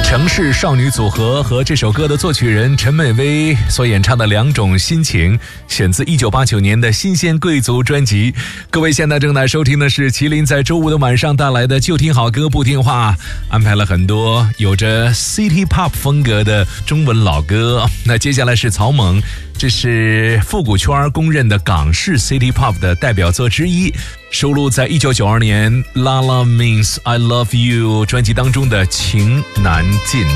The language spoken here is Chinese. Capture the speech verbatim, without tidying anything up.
城市少女组合和这首歌的作曲人陈美薇所演唱的两种心情，选自一九八九年的新鲜贵族专辑。各位现在正在收听的是麒麟在周五的晚上带来的就听好歌不听话，安排了很多有着 City Pop 风格的中文老歌。那接下来是草蜢，这是复古圈公认的港式 City Pop 的代表作之一，收录在一九九二年 La La Means I Love You 专辑当中的情难尽。